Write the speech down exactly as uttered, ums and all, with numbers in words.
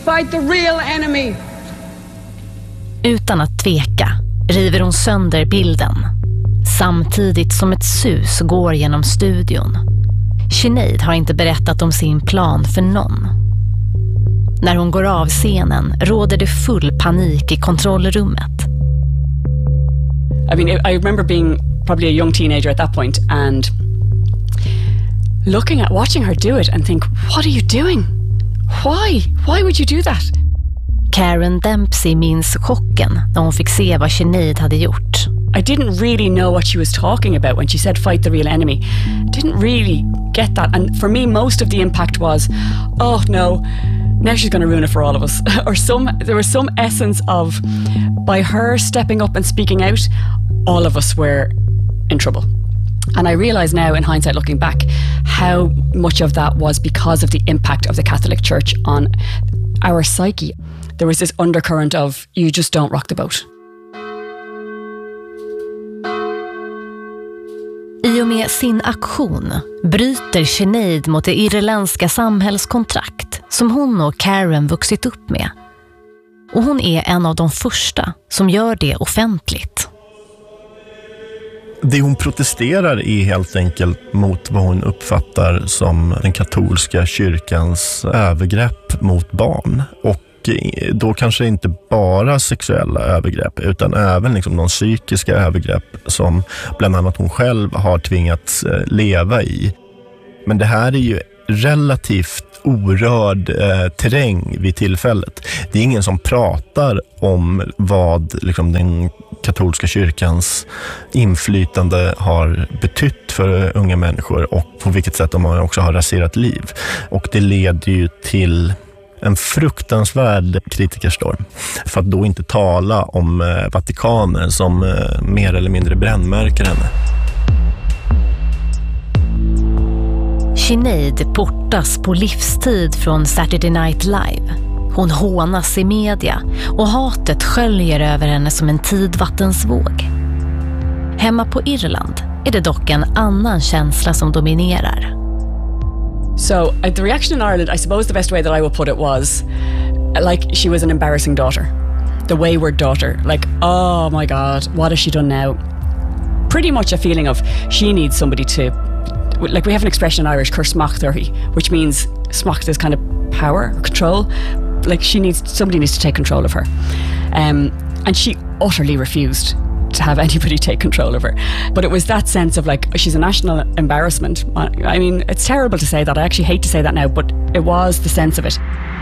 Fight the real enemy. Utan att tveka river hon sönder bilden, samtidigt som ett sus går genom studion. Sinead har inte berättat om sin plan för någon. När hon går av scenen råder det full panik i kontrollrummet. I mean, I remember being probably a young teenager at that point and looking at, watching her do it and think, what are you doing? Why? Why would you do that? Karen Dempsey minns chocken när hon fick se vad Sinead hade gjort. I didn't really know what she was talking about when she said fight the real enemy. I didn't really get that. And for me, most of the impact was, oh no, now she's going to ruin it for all of us. Or some, there was some essence of, by her stepping up and speaking out, all of us were in trouble. And I realise now in hindsight looking back how much of that was because of the impact of the Catholic Church on our psyche. There was this undercurrent of, you just don't rock the boat. I och med sin aktion bryter Sinead mot det irländska samhällskontrakt som hon och Karen vuxit upp med. Och hon är en av de första som gör det offentligt. Det hon protesterar är helt enkelt mot vad hon uppfattar som den katolska kyrkans övergrepp mot barn. Och då kanske inte bara sexuella övergrepp utan även liksom de psykiska övergrepp som bland annat hon själv har tvingats leva i. Men det här är ju relativt orörd eh, terräng vid tillfället. Det är ingen som pratar om vad liksom, den katolska kyrkans inflytande har betytt för unga människor och på vilket sätt de också har raserat liv. Och det leder ju till en fruktansvärd kritikerstorm. För att då inte tala om eh, Vatikanen som eh, mer eller mindre brännmärker henne. Sinead portas på livstid från Saturday Night Live. Hon hånas i media och hatet sköljer över henne som en tidvattensvåg. Hemma på Irland är det dock en annan känsla som dominerar. So uh, the reaction in Ireland, I suppose the best way that I would put it was uh, like she was an embarrassing daughter. The wayward daughter. Like, oh my God, what has she done now? Pretty much a feeling of she needs somebody to, like we have an expression in Irish, Cursmachtarhi, which means smacht is kind of power or control. Like she needs, somebody needs to take control of her. Um, and she utterly refused to have anybody take control of her. But it was that sense of like, she's a national embarrassment. I mean, it's terrible to say that. I actually hate to say that now, but it was the sense of it.